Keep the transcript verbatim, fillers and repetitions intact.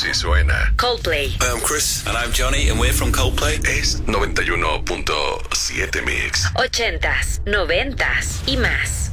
Así suena. Coldplay. Hi, I'm Chris. And I'm Johnny, and we're from Coldplay. Es noventa y uno punto siete Mix. Ochentas, noventas y más.